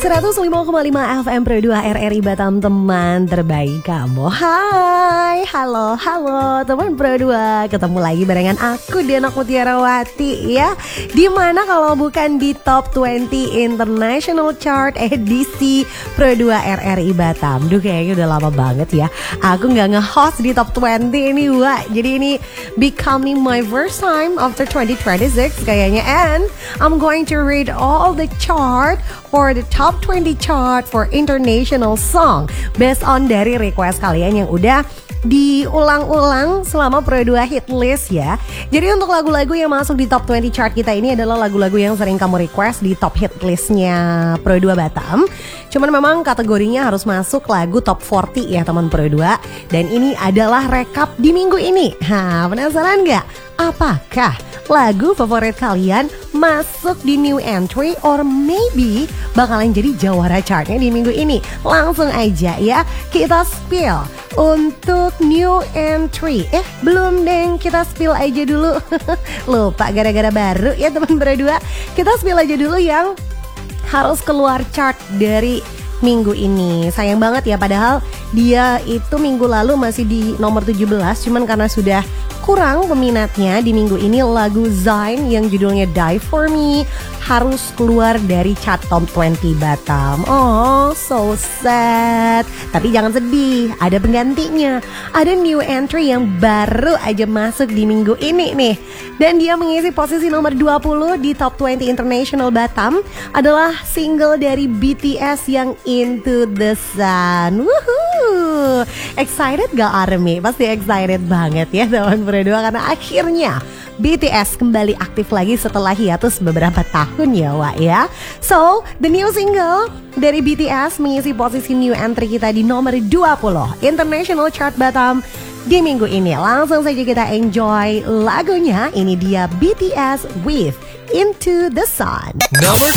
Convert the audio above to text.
105,5 FM Pro 2 RRI Batam, teman terbaik kamu. Hai, halo teman Pro 2. Ketemu lagi barengan aku Diana Mutiarawati ya. Dimana kalau bukan di Top 20 International Chart edisi Pro 2 RRI Batam. Duh, kayaknya udah lama banget ya aku gak nge-host di Top 20 ini, wah. Jadi ini becoming my first time after 2026 kayaknya. And I'm going to read all the chart for the top 20 chart for international song based on dari request kalian yang udah diulang-ulang selama Pro 2 hit list ya. Jadi untuk lagu-lagu yang masuk di top 20 chart kita ini adalah lagu-lagu yang sering kamu request di top hit listnya Pro 2 Batam. Cuman memang kategorinya harus masuk lagu top 40 ya teman Pro 2. Dan ini adalah rekap di minggu ini. Penasaran gak? Apakah lagu favorit kalian masuk di new entry or maybe bakalan jadi jawara chartnya di minggu ini? Langsung aja ya kita spill untuk new entry. Belum deng, kita spill aja dulu. Lupa gara-gara baru ya teman berdua. Kita spill aja dulu yang harus keluar chart dari minggu ini. Sayang banget ya, padahal dia itu minggu lalu masih di nomor 17. Cuman karena sudah kurang peminatnya, di minggu ini lagu Zayn yang judulnya Die For Me harus keluar dari chart top 20 Batam. Oh, so sad. Tapi jangan sedih, ada penggantinya. Ada new entry yang baru aja masuk di minggu ini nih. Dan dia mengisi posisi nomor 20 di top 20 International Batam. Adalah single dari BTS yang Into The Sun. Woohoo! Excited gak Army? Pasti excited banget ya teman berdua, karena akhirnya BTS kembali aktif lagi setelah hiatus beberapa tahun ya Wak ya. So, the new single dari BTS mengisi posisi new entry kita di nomor 20 International Chart Batam di minggu ini. Langsung saja kita enjoy lagunya. Ini dia BTS with Into The Sun. Number